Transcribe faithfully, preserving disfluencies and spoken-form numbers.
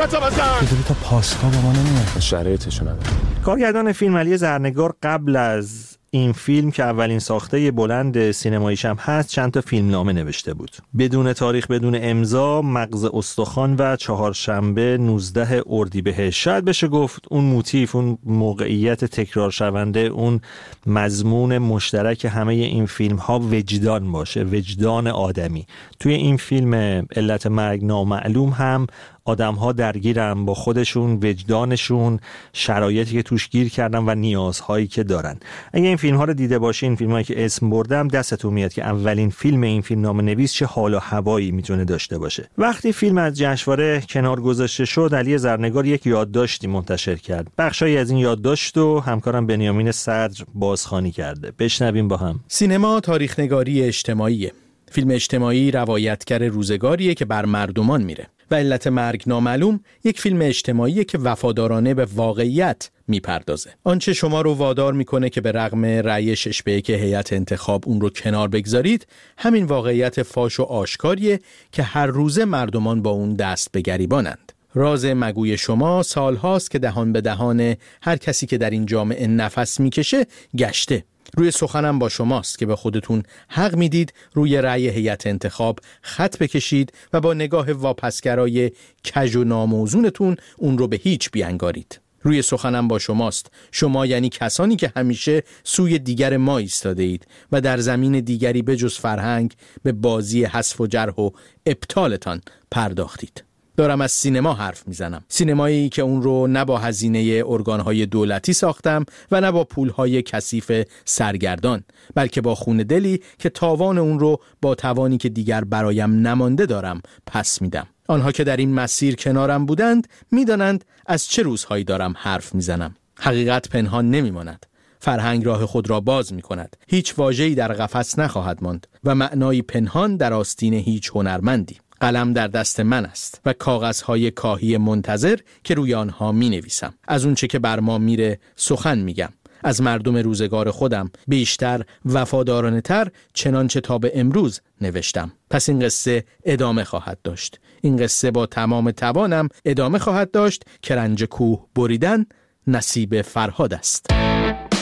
حرفتو بزن. چطوری تا پاسکا با ما نمیاد؟ شرایطشو نداره. کارگردان فیلم علی زرنگار قبل از این فیلم که اولین ساخته بلند سینماییش هم هست چند تا فیلم نامه نوشته بود. بدون تاریخ بدون امضا، مغز استخوان و چهارشنبه نوزده اردیبهشت. شاید بشه گفت اون موتیف، اون موقعیت تکرار شونده، اون مضمون مشترک همه این فیلم ها وجدان باشه، وجدان آدمی. توی این فیلم علت مرگ نامعلوم هم آدم ها درگیرن با خودشون، وجدانشون، شرایطی که توش گیر کردن و نیازهایی که دارن. اگه این فیلم ها رو دیده باشین، فیلم هایی که اسم بردم، دستتون میاد که اولین فیلم این فیلم نام نویس چه حال و هوایی میتونه داشته باشه. وقتی فیلم از جشنواره کنار گذاشته شد، علی زرنگار یک یادداشتی منتشر کرد. بخشایی از این یادداشت رو همکارم بنیامین صدر بازخوانی کرده. بشنویم با هم. سینما تاریخ‌نگاری اجتماعیه. فیلم اجتماعی روایتگر روزگاریه که بر مردمان میره. و علت مرگ نامعلوم یک فیلم اجتماعیه که وفادارانه به واقعیت میپردازه. آنچه شما رو وادار میکنه که به رغم رأی شش به یک هیئت انتخاب اون رو کنار بگذارید، همین واقعیت فاش و آشکاریه که هر روزه مردمان با اون دست به گریبانند. راز مگوی شما سالهاست که دهان به دهان هر کسی که در این جامعه نفس میکشه گشته. روی سخنم با شماست که به خودتون حق میدید روی رأی هیئت انتخاب خط بکشید و با نگاه واپسگرای کج و ناموزونتون اون رو به هیچ بیانگارید. روی سخنم با شماست. شما یعنی کسانی که همیشه سوی دیگر ما ایستاده اید و در زمین دیگری به جز فرهنگ به بازی حذف و جرح و ابطالتان پرداختید. دارم از سینما حرف میزنم. سینمایی که اون رو نه با هزینه ارگانهای دولتی ساختم و نه با پولهای کثیف سرگردان، بلکه با خون دلی که تاوان اون رو با توانی که دیگر برایم نمانده دارم پس میدم. آنها که در این مسیر کنارم بودند میدانند از چه روزهایی دارم حرف میزنم. حقیقت پنهان نمیماند. فرهنگ راه خود را باز می کند. هیچ واژه‌ای در قفس نخواهد ماند و معنایی پنهان در آستین هیچ هنرمندی. قلم در دست من است و کاغذهای کاهی منتظر که روی آنها می نویسم. از اون چه که بر ما میره سخن میگم. از مردم روزگار خودم بیشتر وفادارانه تر چنانچه تا به امروز نوشتم. پس این قصه ادامه خواهد داشت. این قصه با تمام توانم ادامه خواهد داشت که رنج کوه بریدن نصیب فرهاد است.